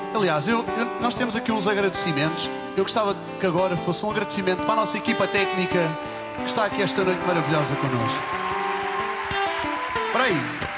Aliás, nós temos aqui uns agradecimentos. Eu gostava que agora fosse um agradecimento para a nossa equipa técnica que está aqui esta noite maravilhosa connosco. Para aí.